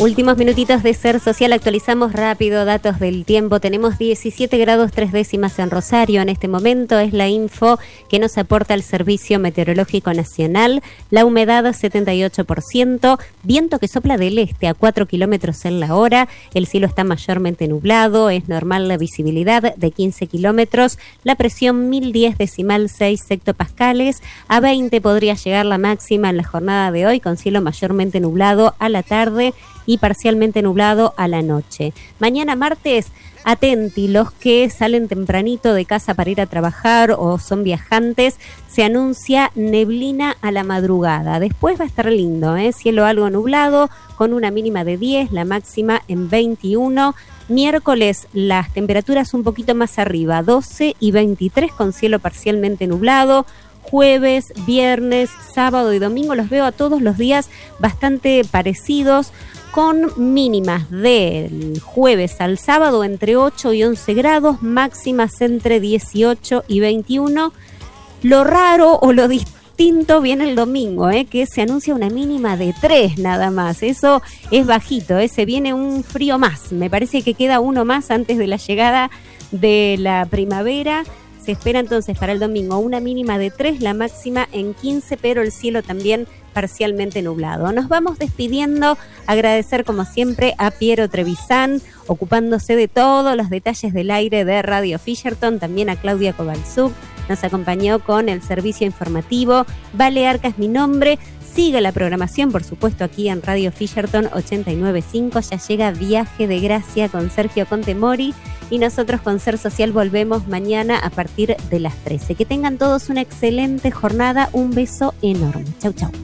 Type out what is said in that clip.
Últimos minutitos de Ser Social, actualizamos rápido datos del tiempo. Tenemos 17 grados 3 décimas en Rosario en este momento, es la info que nos aporta el Servicio Meteorológico Nacional. La humedad 78%, viento que sopla del este a 4 kilómetros en la hora, el cielo está mayormente nublado, es normal la visibilidad de 15 kilómetros, la presión 1010,6 hectopascales, a 20 podría llegar la máxima en la jornada de hoy con cielo mayormente nublado a la tarde y parcialmente nublado a la noche. Mañana martes, atenti, los que salen tempranito de casa para ir a trabajar o son viajantes, se anuncia neblina a la madrugada. Después va a estar lindo, cielo algo nublado, con una mínima de 10, la máxima en 21. Miércoles, las temperaturas un poquito más arriba, 12 y 23 con cielo parcialmente nublado. Jueves, viernes, sábado y domingo los veo a todos los días bastante parecidos, con mínimas del jueves al sábado entre 8 y 11 grados, máximas entre 18 y 21. Lo raro o lo distinto viene el domingo, que se anuncia una mínima de 3 nada más. Eso es bajito, se viene un frío más. Me parece que queda uno más antes de la llegada de la primavera. Se espera entonces para el domingo una mínima de 3, la máxima en 15, pero el cielo también parcialmente nublado. Nos vamos despidiendo, agradecer como siempre a Piero Trevisan, ocupándose de todos los detalles del aire de Radio Fisherton, también a Claudia Kovalzuk, nos acompañó con el servicio informativo. Vale Arca es mi nombre. Sigue la programación, por supuesto, aquí en Radio Fisherton 89.5. Ya llega Viaje de Gracia con Sergio Contemori y nosotros con Ser Social volvemos mañana a partir de las 13. Que tengan todos una excelente jornada. Un beso enorme. Chau, chau.